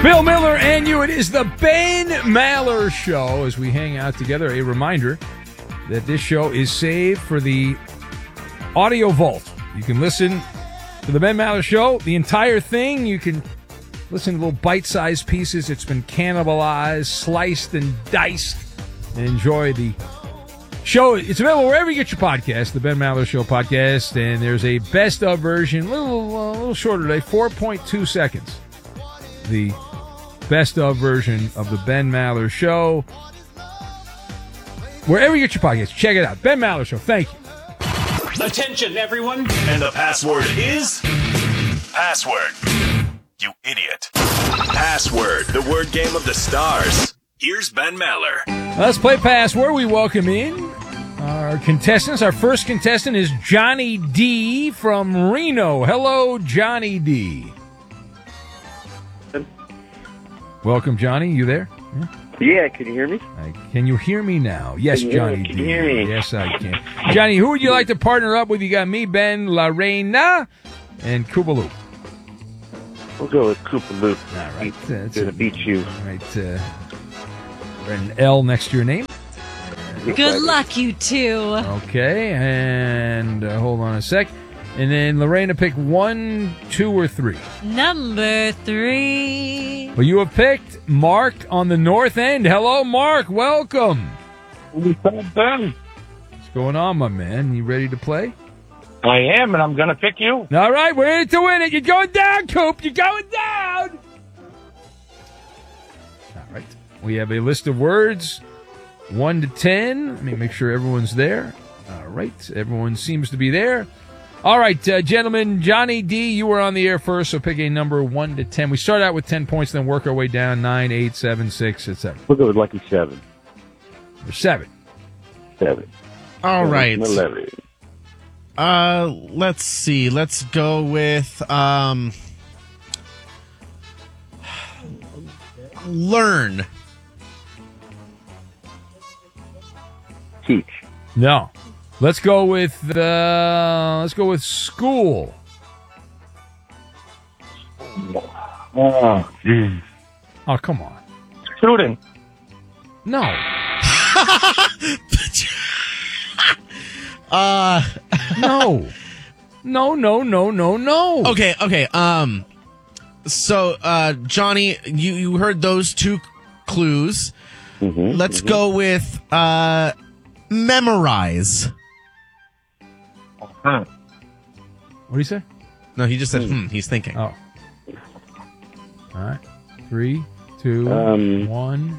Bill Miller and you. It is the Ben Maller Show as we hang out together. A reminder that this show is saved for the Audio Vault. You can listen to the Ben Maller Show, the entire thing. You can listen to little bite-sized pieces. It's been cannibalized, sliced, and diced. And enjoy the show. It's available wherever you get your podcast, the Ben Maller Show podcast. And there's a best-of version, a little shorter today, 4.2 seconds. The best-of version of the Ben Maller Show. Wherever you get your podcast, check it out. Ben Maller Show. Thank you. Attention, everyone. And the password is... Password. You idiot. Password, the word game of the stars. Here's Ben Maller. Let's play Password. We welcome in our contestants. Our first contestant is Johnny D. from Reno. Hello, Johnny D. Welcome, Johnny. You there? Yeah, can you hear me? Can you hear me now? Yes, Johnny. Can you hear me? Yes, I can. Johnny, who would you like to partner up with? You got me, Ben, Lorena, and Kubaloo. We'll go with Koopa Loop. All right. Gonna beat you. All right. An L next to your name. Good luck, you two. Okay, and hold on a sec. And then Lorena, pick 1, 2, or 3. Number 3. Well, you have picked Mark on the north end. Hello, Mark. Welcome. Ben. What's going on, my man? You ready to play? I am, and I'm going to pick you. All right, we're in it to win it. You're going down, Coop. You're going down. All right. We have a list of words, 1 to 10. Let me make sure everyone's there. All right. Everyone seems to be there. All right, gentlemen, Johnny D., you were on the air first, so pick a number 1 to 10. We start out with 10 points, then work our way down, 9, 8, 7, 6, etc. We'll go with Lucky 7. Number 7. 7. All right. 11. Let's see. Let's go with learn. Teach. No. Let's go with school. Oh, geez. Oh, come on. Student. No. No. No. Okay. So, Johnny, you heard those 2 clues. Mm-hmm, Let's go with memorize. What do you say? No, he just said, he's thinking. Oh. All right. 3, 2, 1.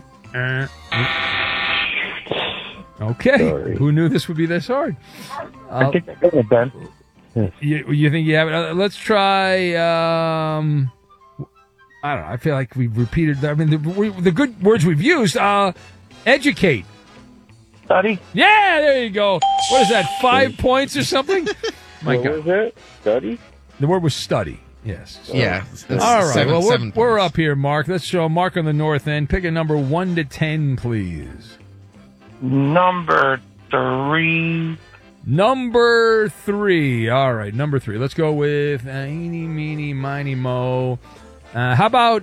Okay. Sorry. Who knew this would be this hard? I think I got it, Ben. You think you have it? Let's try. I don't know. I feel like we've repeated. I mean, the good words we've used. Educate. Study. Yeah, there you go. What is that? 5 points or something? My What God. was it? Study? The word was study. Yes. Yeah. All right. Well, we're 7 up here, Mark. Let's show Mark on the north end. Pick a number 1 to 10, please. Number 3. Number 3. All right, number 3. Let's go with eeny, meeny, miny, mo. How about,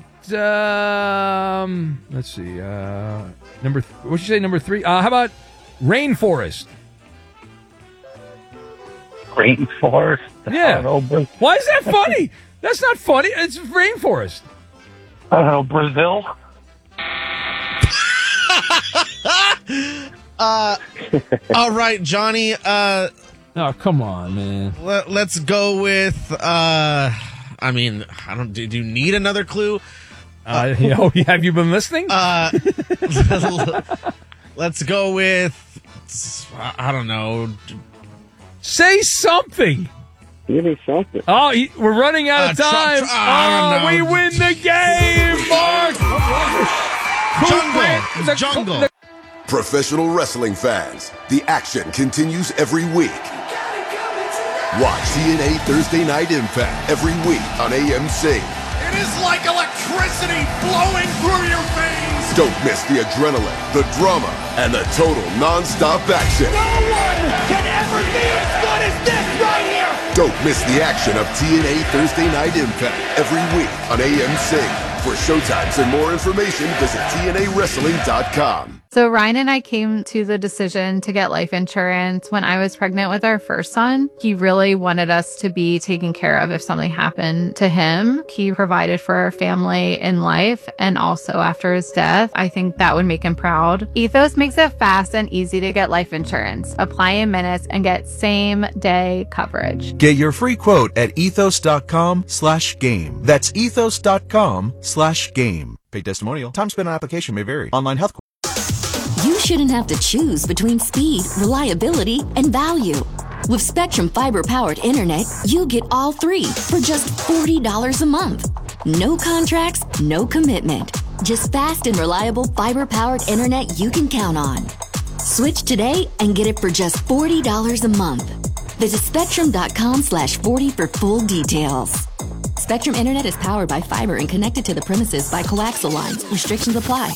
let's see, what'd you say, number 3? How about rainforest? Rainforest. Yeah. I don't know, Why is that funny? That's not funny. It's rainforest. Brazil. All right, Johnny. Oh, come on, man. Let's go with. I mean, I don't. Do you need another clue? Have you been listening? Let's go with. I don't know. Say something. Give me something. Oh, we're running out of time. We win the game, Mark. Jungle. Professional wrestling fans, the action continues every week. Watch TNA Thursday Night Impact every week on AMC. It is like electricity flowing through your veins. Don't miss the adrenaline, the drama, and the total non-stop action. No one can ever be as good as this right here. Don't miss the action of TNA Thursday Night Impact every week on AMC. For showtimes and more information, visit TNAWrestling.com. So Ryan and I came to the decision to get life insurance when I was pregnant with our first son. He really wanted us to be taken care of if something happened to him. He provided for our family in life and also after his death. I think that would make him proud. Ethos makes it fast and easy to get life insurance. Apply in minutes and get same-day coverage. Get your free quote at ethos.com/game. That's ethos.com/game. Paid testimonial. Time spent on application may vary. Online health. You shouldn't have to choose between speed, reliability, and value. With Spectrum fiber-powered internet, you get all three for just $40 a month. No contracts, no commitment. Just fast and reliable fiber-powered internet you can count on. Switch today and get it for just $40 a month. Visit spectrum.com/40 for full details. Spectrum Internet is powered by fiber and connected to the premises by coaxial lines. Restrictions apply.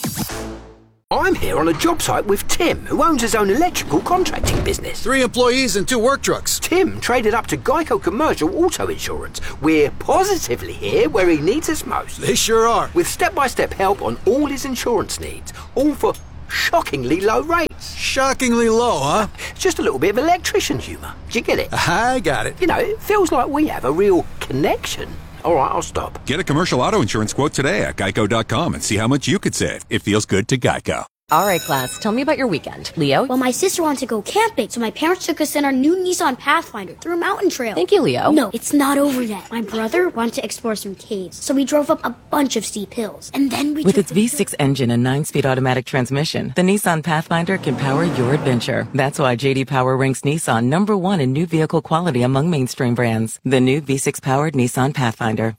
I'm here on a job site with Tim, who owns his own electrical contracting business. 3 employees and 2 work trucks. Tim traded up to Geico Commercial Auto Insurance. We're positively here where he needs us most. They sure are. With step-by-step help on all his insurance needs, all for shockingly low rates. Shockingly low, huh? Just a little bit of electrician humour. Do you get it? I got it. You know, it feels like we have a real connection. All right, I'll stop. Get a commercial auto insurance quote today at geico.com and see how much you could save. It feels good to Geico. All right, class, tell me about your weekend. Leo? Well, my sister wanted to go camping, so my parents took us in our new Nissan Pathfinder through a mountain trail. Thank you, Leo. No, it's not over yet. My brother wanted to explore some caves, so we drove up a bunch of steep hills. And then we With its V6 engine and 9-speed automatic transmission, the Nissan Pathfinder can power your adventure. That's why J.D. Power ranks Nissan #1 in new vehicle quality among mainstream brands. The new V6-powered Nissan Pathfinder.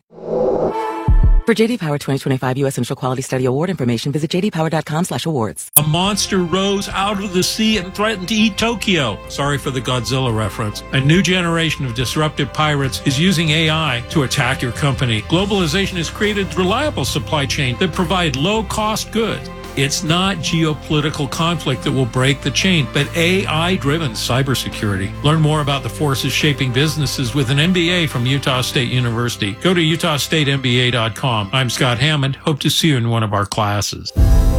For J.D. Power 2025 U.S. Initial Quality Study Award information, visit jdpower.com/awards. A monster rose out of the sea and threatened to eat Tokyo. Sorry for the Godzilla reference. A new generation of disruptive pirates is using AI to attack your company. Globalization has created reliable supply chain that provide low-cost goods. It's not geopolitical conflict that will break the chain, but AI-driven cybersecurity. Learn more about the forces shaping businesses with an MBA from Utah State University. Go to utahstatemba.com. I'm Scott Hammond. Hope to see you in one of our classes.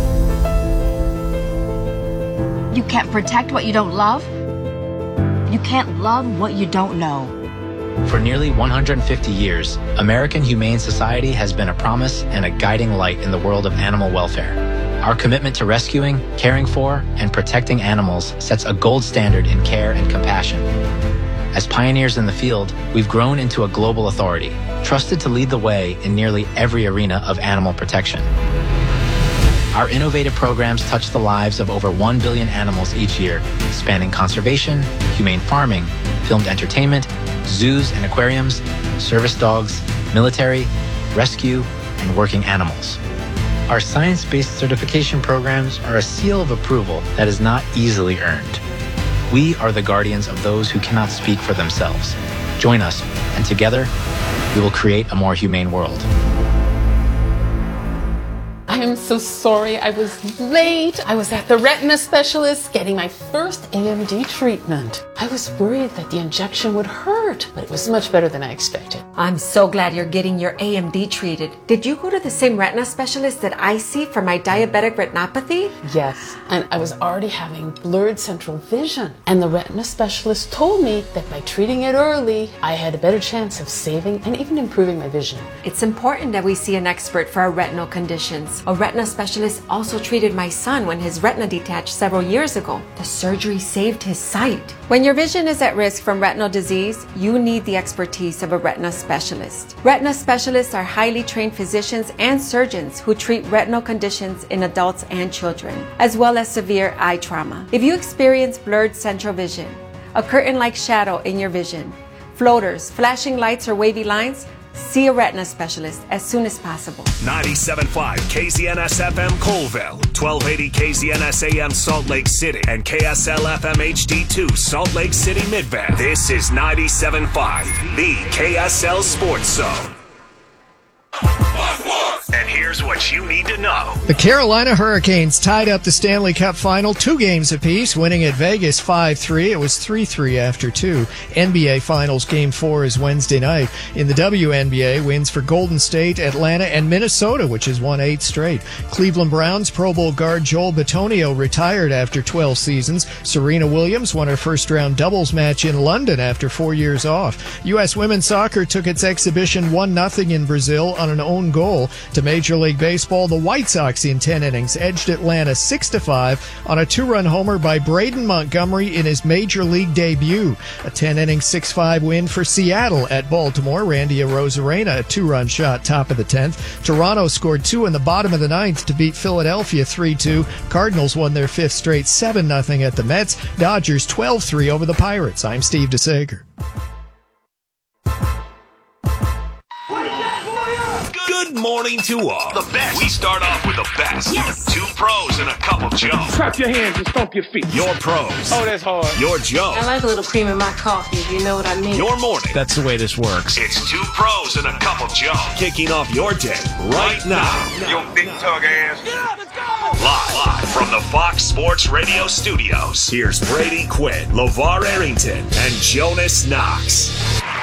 You can't protect what you don't love. You can't love what you don't know. For nearly 150 years, American Humane Society has been a promise and a guiding light in the world of animal welfare. Our commitment to rescuing, caring for, and protecting animals sets a gold standard in care and compassion. As pioneers in the field, we've grown into a global authority, trusted to lead the way in nearly every arena of animal protection. Our innovative programs touch the lives of over 1 billion animals each year, spanning conservation, humane farming, filmed entertainment, zoos and aquariums, service dogs, military, rescue, and working animals. Our science-based certification programs are a seal of approval that is not easily earned. We are the guardians of those who cannot speak for themselves. Join us, and together, we will create a more humane world. I am so sorry I was late. I was at the retina specialist getting my first AMD treatment. I was worried that the injection would hurt, but it was much better than I expected. I'm so glad you're getting your AMD treated. Did you go to the same retina specialist that I see for my diabetic retinopathy? Yes, and I was already having blurred central vision. And the retina specialist told me that by treating it early, I had a better chance of saving and even improving my vision. It's important that we see an expert for our retinal conditions. A retina specialist also treated my son when his retina detached several years ago. The surgery saved his sight. When your vision is at risk from retinal disease, you need the expertise of a retina specialist. Retina specialists are highly trained physicians and surgeons who treat retinal conditions in adults and children, as well as severe eye trauma. If you experience blurred central vision, a curtain-like shadow in your vision, floaters, flashing lights, or wavy lines, see a retina specialist as soon as possible. 97.5 KZNS FM Colville, 1280 KZNS AM Salt Lake City, and KSL FM HD2 Salt Lake City Midvale. This is 97.5, the KSL Sports Zone. And here here's what you need to know. The Carolina Hurricanes tied up the Stanley Cup final 2 games apiece, winning at Vegas 5-3. It was 3-3 after 2. NBA Finals Game 4 is Wednesday night. In the WNBA, wins for Golden State, Atlanta, and Minnesota, which has won 8 straight. Cleveland Browns Pro Bowl guard Joel Bitonio retired after 12 seasons. Serena Williams won her first-round doubles match in London after 4 years off. U.S. women's soccer took its exhibition 1-0 in Brazil on an own goal. To Major League Baseball, the White Sox in 10 innings edged Atlanta 6-5 on a 2-run homer by Braden Montgomery in his Major League debut. A 10-inning 6-5 win for Seattle at Baltimore. Randy Arozarena, a 2-run shot, top of the 10th. Toronto scored 2 in the bottom of the 9th to beat Philadelphia 3-2. Cardinals won their 5th straight 7-0 at the Mets. Dodgers 12-3 over the Pirates. I'm Steve DeSager. Good morning to all. The best. We start off with the best. Yes. 2 pros and a cup of Joe. Clap your hands and stomp your feet. Your pros. Oh, that's hard. Your Joe. I like a little cream in my coffee, if you know what I mean. Your morning. That's the way this works. It's 2 pros and a cup of Joe. Kicking off your day right now. Your big tug ass. Yeah, let's go. Live from the Fox Sports Radio studios. Here's Brady Quinn, LeVar Arrington, and Jonas Knox.